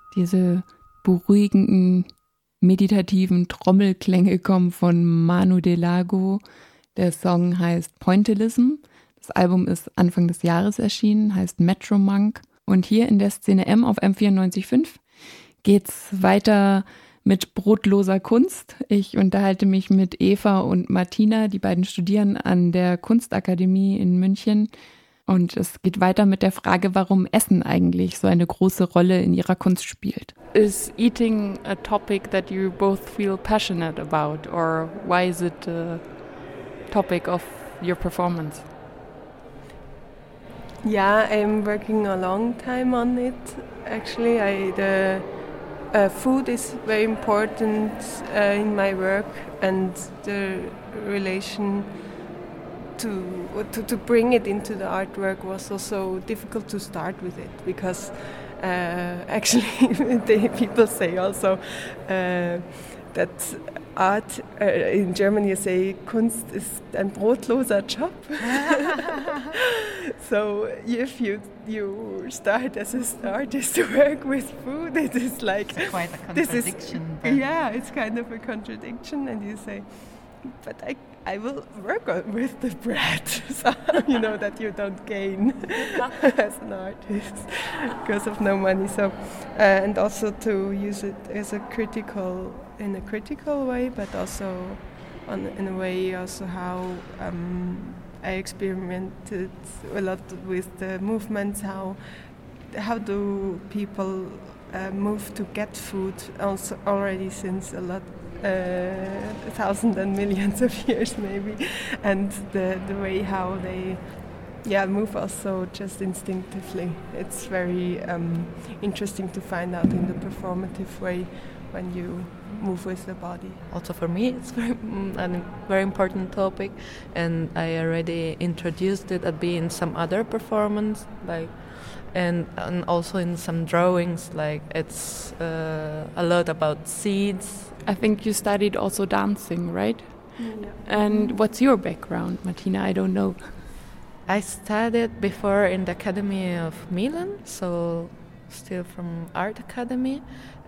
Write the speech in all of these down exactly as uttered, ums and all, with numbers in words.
Diese beruhigenden, meditativen Trommelklänge kommen von Manu Delago. Der Song heißt Pointillism. Das Album ist Anfang des Jahres erschienen, heißt Metro Monk. Und hier in der Szene M auf M vierundneunzig Komma fünf geht's weiter mit brotloser Kunst. Ich unterhalte mich mit Eva und Martina, die beiden studieren an der Kunstakademie in München. Und es geht weiter mit der Frage, warum Essen eigentlich so eine große Rolle in ihrer Kunst spielt. Is eating a topic that you both feel passionate about, or why is it a topic of your performance? Yeah, I'm working a long time on it. Actually, I the uh, food is very important uh, in my work, and the relation to, to to bring it into the artwork was also difficult to start with it, because uh, actually the people say also uh, that art uh, in German you say Kunst ist ein brotloser Job. So if you you start as an artist to work with food, it is like it's quite a contradiction. This is, yeah, it's kind of a contradiction, and you say, but I I will work on, with the bread, so you know that you don't gain as an artist because of no money. So uh, and also to use it as a critical in a critical way, but also on, in a way also how um, I experimented a lot with the movements. How how do people uh, move to get food? Also already since a lot. Uh, thousands and millions of years maybe, and the the way how they yeah move also just instinctively. It's very um, interesting to find out in the performative way when you move with the body. Also for me it's very a very important topic, and I already introduced it at being some other performance, like and and also in some drawings, like it's uh, a lot about seeds. I think you studied also dancing, right? Yeah. And what's your background, Martina? I don't know. I studied before in the Academy of Milan, so still from Art Academy.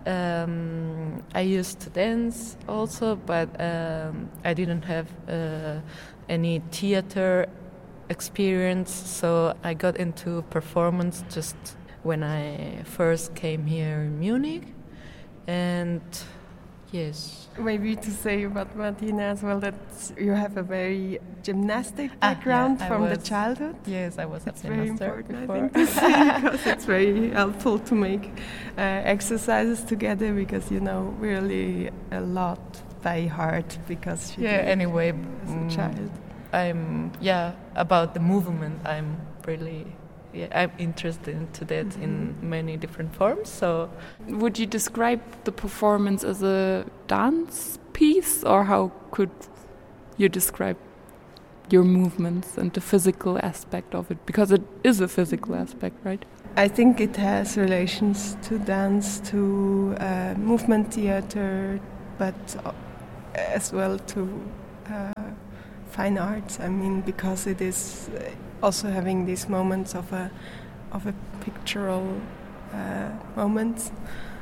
Um, I used to dance also, but um, I didn't have uh, any theater experience, so I got into performance just when I first came here in Munich. And yes. Maybe to say about Martina as well, that you have a very gymnastic background ah, yeah, from was, the childhood. Yes, I was it's a very gymnast important, before. I think, to say, because it's very helpful to make uh, exercises together, because you know really a lot by heart, because she yeah. did Anyway, as a mm, child. I'm yeah about the movement. I'm really. Yeah, I'm interested into that mm-hmm. in many different forms. So, would you describe the performance as a dance piece, or how could you describe your movements and the physical aspect of it? Because it is a physical aspect, right? I think it has relations to dance, to uh, movement theater, but as well to uh, fine arts. I mean, because it is also having these moments of a of a pictorial uh, moments.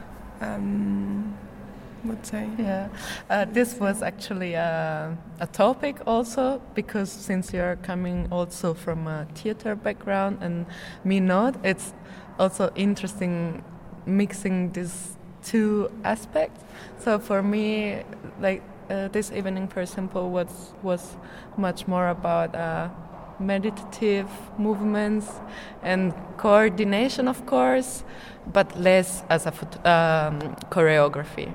Um, would say. Yeah, uh, this was actually a, a topic also, because since you're coming also from a theater background and me not, it's also interesting mixing these two aspects. So for me, like uh, this evening, for example, was was much more about uh, meditative movements and coordination, of course, but less as a phot- um, choreography.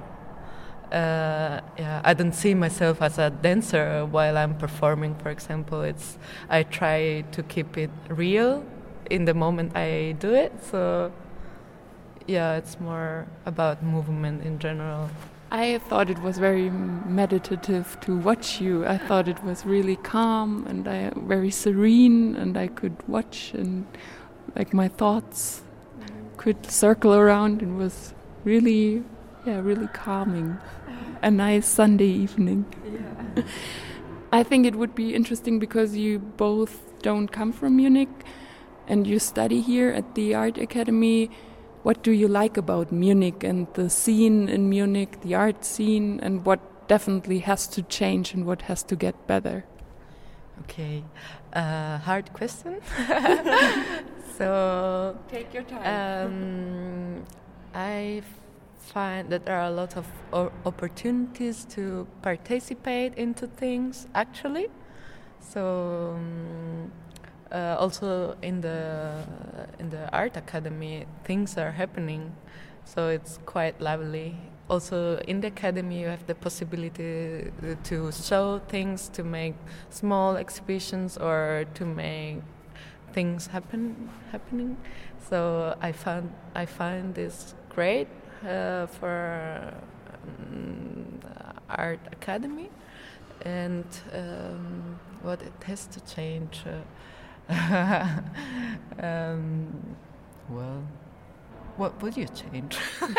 Uh, yeah, I don't see myself as a dancer while I'm performing, for example. It's I try to keep it real in the moment I do it. So yeah, it's more about movement in general. I thought it was very meditative to watch you. I thought it was really calm and I, very serene, and I could watch, and like my thoughts could circle around. It was really, yeah, really calming. A nice Sunday evening. Yeah. I think it would be interesting because you both don't come from Munich and you study here at the Art Academy. what do you like about Munich and the scene in Munich, the art scene, and what definitely has to change and what has to get better? Okay, uh, hard question. So take your time. Um, I find that there are a lot of o- opportunities to participate into things actually. So um, uh, also in the in the art academy, things are happening. So it's quite lively. Also in the academy you have the possibility to show things, to make small exhibitions or to make things happen happening. So I found I find this great uh, for um, art academy, and um, what it has to change. Uh, um, well. What would you change?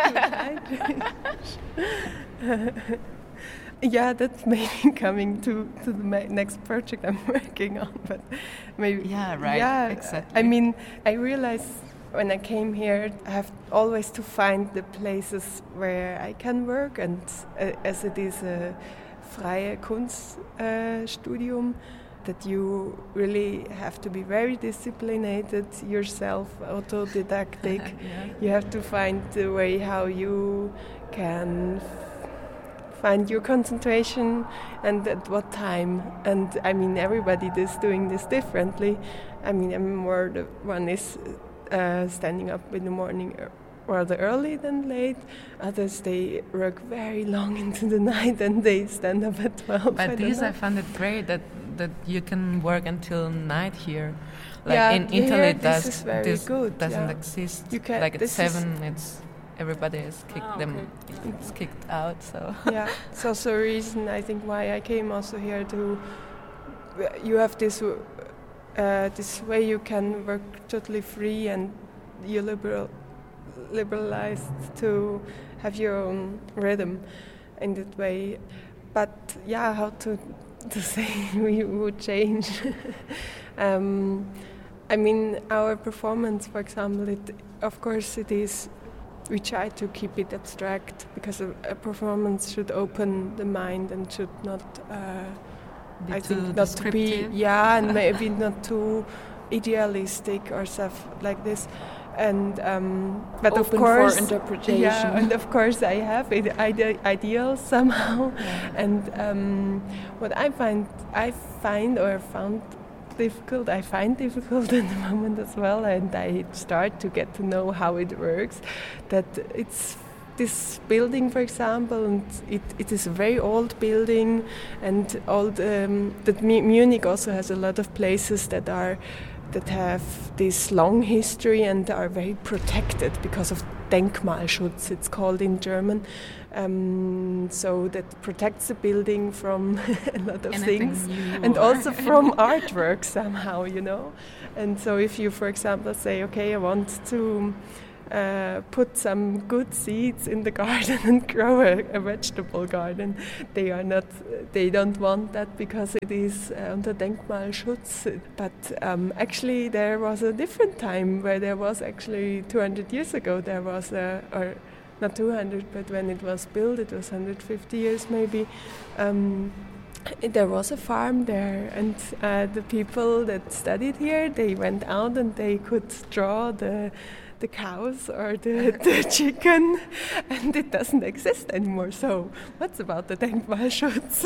Yeah, that's maybe coming to, to the ma- next project I'm working on. But maybe yeah, right. Yeah, exactly. I mean, I realized when I came here, I have always to find the places where I can work, and uh, as it is a freie Kunststudium, uh, that you really have to be very disciplined yourself, autodidactic. Yeah. You have to find the way how you can f- find your concentration and at what time. And I mean, everybody is doing this differently. I mean, I'm more the one is uh, standing up in the morning rather early than late. Others, they work very long into the night and they stand up at twelve. But I this, I found it great that that you can work until night here. Like yeah, in Italy, here, does, this is very this good, doesn't yeah. exist. You can, like at this seven, it's everybody is kicked Ah, them. okay. It's kicked out. So yeah, it's also a reason I think why I came also here to. You have this uh, this way you can work totally free, and you liberal liberalized to have your own rhythm in that way. But yeah, how to to say we would change. um, I mean, our performance, for example, it of course it is. We try to keep it abstract because a, a performance should open the mind and should not. Uh, Be I too think not to be descriptive. yeah, and maybe not too idealistic or stuff like this. And um, but Open of course, for interpretation. yeah, and of course I have ide- ide- ideals somehow. Yeah. And um, what I find, I find or found difficult, I find difficult at the moment as well, and I start to get to know how it works. That it's this building, for example, and it, it is a very old building, and old. Um, that Munich also has a lot of places that are. that have this long history and are very protected because of Denkmalschutz, it's called in German. Um, so that protects the building from a lot of Anything things. new And or- also from artwork somehow, you know. And so if you, for example, say, okay, I want to Uh, put some good seeds in the garden and grow a, a vegetable garden. They are not. They don't want that because it is uh, under Denkmalschutz. But um, actually, there was a different time where there was actually two hundred years ago. There was a, or not two hundred, but when it was built, it was one hundred fifty years maybe. Um, There was a farm there, and uh, the people that studied here, they went out and they could draw the the cows or the, the chicken, and it doesn't exist anymore. So what's about the Denkmalschutz?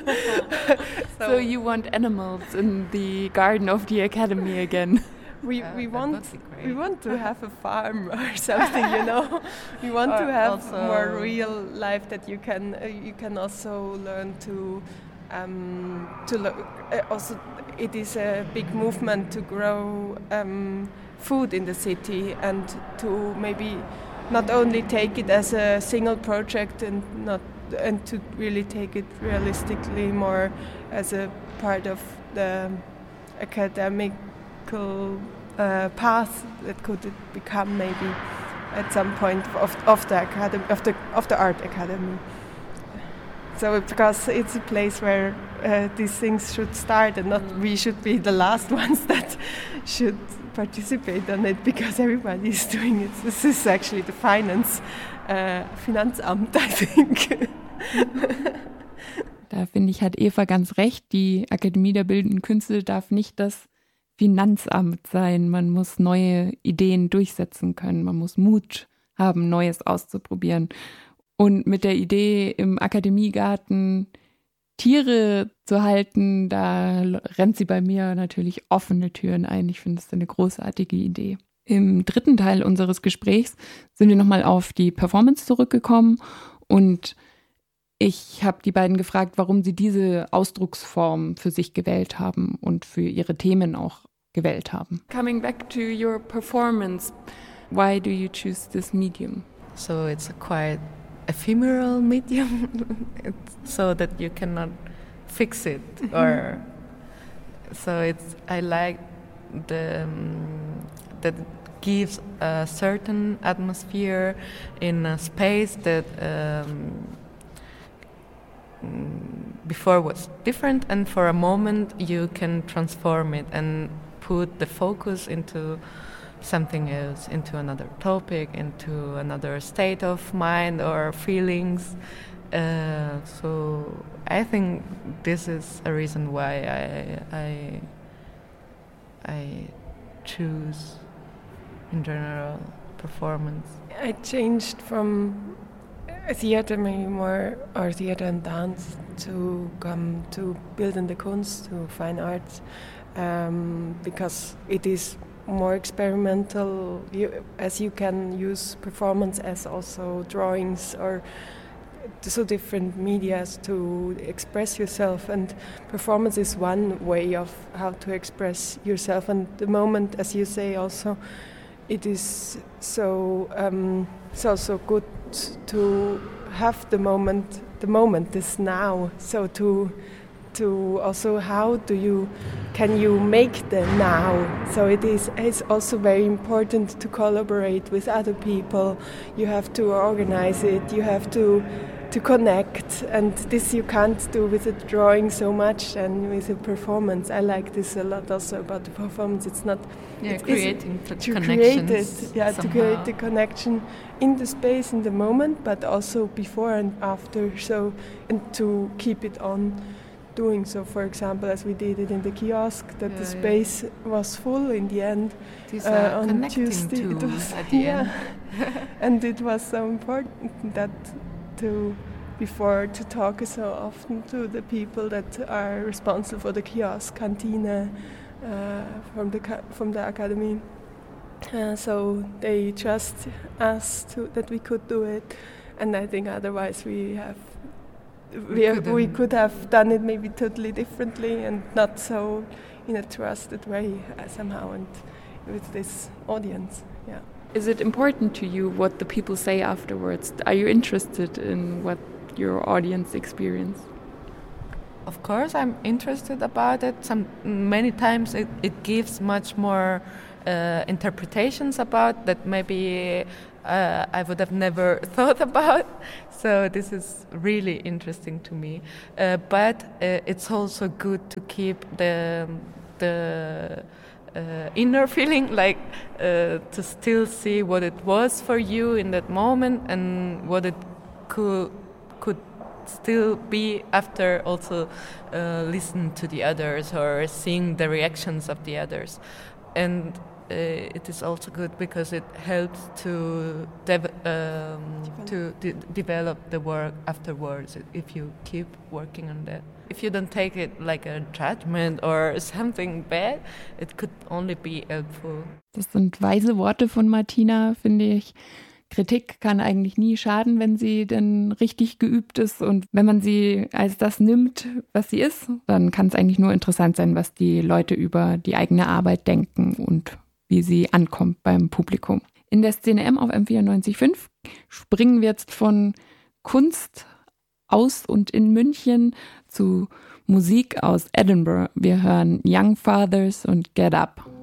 So, so you want animals in the garden of the academy again? We Yeah, we that want would be great. we want to have a farm or something, you know. We want Or to have also- more real life that you can uh, you can also learn to um, to lo- uh, also it is a big movement to grow um, food in the city and to maybe not only take it as a single project and not and to really take it realistically more as a part of the academic Uh, path that could become maybe at some point of, of the academy of the of the art academy. So because it's a place where uh, these things should start, and not we should be the last ones that should participate on it because everybody is doing it. This is actually the finance, uh, Finanzamt, I think. Da finde ich, hat Eva ganz recht. Die Akademie der Bildenden Künste darf nicht das Finanzamt sein. Man muss neue Ideen durchsetzen können. Man muss Mut haben, Neues auszuprobieren. Und mit der Idee im Akademiegarten Tiere zu halten, da rennt sie bei mir natürlich offene Türen ein. Ich finde das eine großartige Idee. Im dritten Teil unseres Gesprächs sind wir nochmal auf die Performance zurückgekommen und ich habe die beiden gefragt, warum sie diese Ausdrucksform für sich gewählt haben und für ihre Themen auch gewählt haben. Coming back to your performance, why do you choose this medium? So it's a quite ephemeral medium, so that you cannot fix it, or so it's. I like the um, that it gives a certain atmosphere in a space that um, before was different, and for a moment you can transform it and put the focus into something else, into another topic, into another state of mind or feelings. Uh, so I think this is a reason why I I, I choose in general performance. I changed from theater maybe more, or theater and dance, to come to Bildende Kunst, to fine arts, um, because it is more experimental, you, as you can use performance as also drawings or so different medias to express yourself, and performance is one way of how to express yourself. And the moment, as you say, also it is so um, so so good to have the moment. The moment is now. So to to also how do you can you make the now? So it is it's also very important to collaborate with other people. You have to organize it. You have to to connect, and this you can't do with a drawing so much and with a performance. I like this a lot also about the performance. It's not yeah, it creating the to connections. Create it, yeah, somehow. to create the connection in the space, in the moment, but also before and after. So and to keep it on doing so. For example, as we did it in the kiosk, that yeah, the space yeah. was full in the end. These uh, are on connecting Tuesday, too it was, at the yeah. end. And it was so important that to before to talk so often to the people that are responsible for the kiosk canteen uh, from the ca- from the academy. Uh, so they trust us to that we could do it, and I think otherwise we have we, we, have, we could have done it maybe totally differently and not so in a trusted way uh, somehow, and with this audience. Yeah. Is it important to you what the people say afterwards? Are you interested in what your audience experience? Of course, I'm interested about it. Some many times it, it gives much more uh, interpretations about that maybe uh, I would have never thought about. So this is really interesting to me. Uh, but uh, it's also good to keep the the uh, inner feeling, like uh, to still see what it was for you in that moment and what it could. could still be after also uh, listen to the others or seeing the reactions of the others. And uh, it is also good because it helps to dev- um, to de- develop the work afterwards if you keep working on that. If you don't take it like a judgment or something bad, it could only be helpful. Das sind weise Worte von Martina, finde ich. Kritik kann eigentlich nie schaden, wenn sie denn richtig geübt ist, und wenn man sie als das nimmt, was sie ist, dann kann es eigentlich nur interessant sein, was die Leute über die eigene Arbeit denken und wie sie ankommt beim Publikum. In der Szene M auf M vierundneunzig Komma fünf springen wir jetzt von Kunst aus und in München zu Musik aus Edinburgh. Wir hören Young Fathers und Get Up.